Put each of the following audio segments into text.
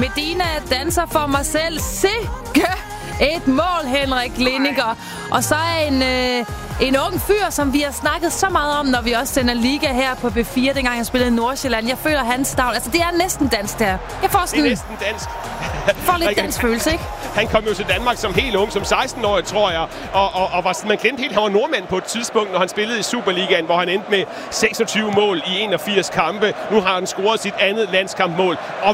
Medina danser for mig selv. Sikke et mål, Henrik Lindinger. Og så er en ung fyr, som vi har snakket så meget om, når vi også sender Liga her på B4, dengang jeg spillede i Nordsjælland. Jeg føler hans stavl. Altså, det er næsten dansk der. Jeg får sådan... Det er næsten dansk. Får lidt dansk følelse, ikke? Han kom jo til Danmark som helt ung, som 16-årig, tror jeg. Og var, man glemte helt, han var nordmand på et tidspunkt, når han spillede i Superligaen, hvor han endte med 26 mål i 81 kampe. Nu har han scoret sit andet landskampmål. Og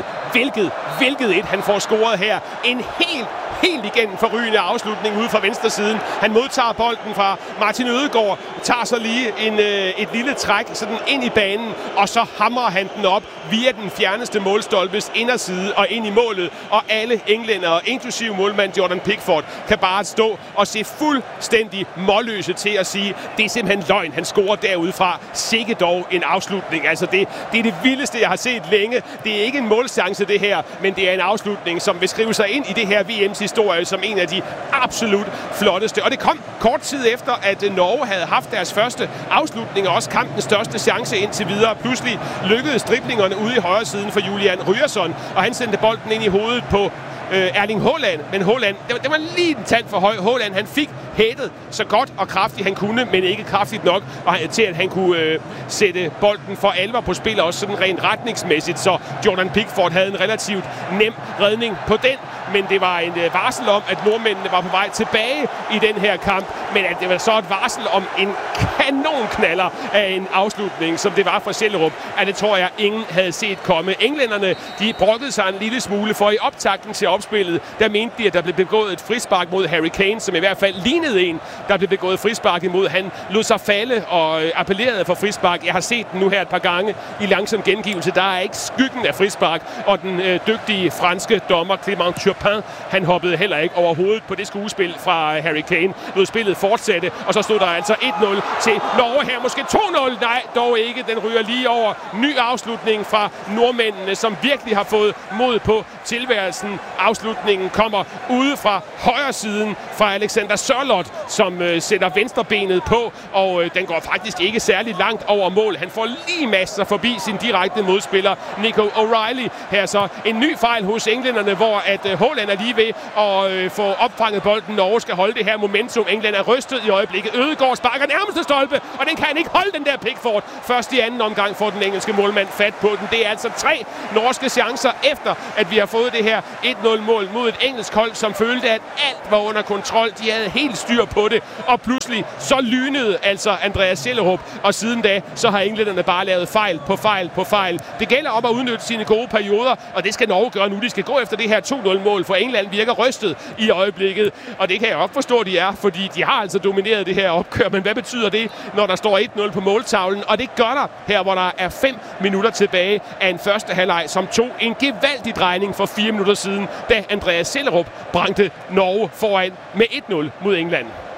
hvilket et han får scoret her. En helt igennem forrygende afslutning ude fra venstre siden. Han modtager bolden fra Martin Ødegaard, tager så lige et lille træk sådan ind i banen, og så hamrer han den op via den fjerneste målstolpes inderside og ind i målet. Og alle englændere, inklusive målmand Jordan Pickford, kan bare stå og se fuldstændig målløse til at sige, det er simpelthen løgn, han scorer derudefra. Sikke dog en afslutning. Altså det er det vildeste, jeg har set længe. Det er ikke en målchance, det her, men det er en afslutning, som vil skrive sig ind i det her VM's historie som en af de absolut flotteste. Og det kom kort tid efter, at Norge havde haft deres første afslutning, og også kampens største chance indtil videre. Pludselig lykkedes driblingerne ude i højre siden for Julian Ryerson, og han sendte bolden ind i hovedet på Erling Haaland, men Haaland, det var lige en tand for høj. Haaland, han fik hættet så godt og kraftigt han kunne, men ikke kraftigt nok, og til at han kunne sætte bolden for alvor på spil, også sådan rent retningsmæssigt, så Jordan Pickford havde en relativt nem redning på den, men det var en varsel om, at nordmændene var på vej tilbage i den her kamp, men at det var så et varsel om en kanonknaller af en afslutning, som det var fra Schellerup, at det tror jeg ingen havde set komme. Englænderne, de brokkede sig en lille smule, for i optakten til opspillet, der mente de, at der blev begået et frispark mod Harry Kane, som i hvert fald lignede en, der blev begået frispark imod. Han lod sig falde og appellerede for frispark. Jeg har set den nu her et par gange i langsom gengivelse. Der er ikke skyggen af frispark, og den dygtige franske dommer Clément Turpin, han hoppede heller ikke over hovedet på det skuespil fra Harry Kane. Lod spillet fortsætte, og så stod der altså 1-0 til Norge her. Måske 2-0, nej, dog ikke. Den ryger lige over. Ny afslutning fra nordmændene, som virkelig har fået mod på tilværelsen. Afslutningen kommer ude fra højre siden fra Alexander Sørloth, som sætter venstrebenet på, og den går faktisk ikke særlig langt over mål. Han får lige masser forbi sin direkte modspiller, Nico O'Reilly. Her så en ny fejl hos englænderne, hvor at Haaland er lige ved at få opfanget bolden. Norge skal holde det her momentum. England er rystet i øjeblikket. Ødegaard sparker nærmeste stolpe, og den kan han ikke holde, den der Pickford. Først i anden omgang får den engelske målmand fat på den. Det er altså 3 norske chancer efter, at vi har fået det her 1-0-mål mod et engelsk hold, som følte, at alt var under kontrol. De havde helt styr på det, og pludselig så lynede altså Andreas Schellerup, og siden da, så har englænderne bare lavet fejl på fejl. Det gælder om at udnytte sine gode perioder, og det skal Norge gøre nu. De skal gå efter det her 2-0-mål, for England virker rystet i øjeblikket, og det kan jeg også forstå, de er, fordi de har altså domineret det her opgør. Men hvad betyder det, når der står 1-0 på måltavlen? Og det gør der her, hvor der er 5 minutter tilbage af en første halvleg, som tog en gevaldig drejning for 4 minutter siden, da Andreas Schellerup bragte Norge foran med 1-0 mod England.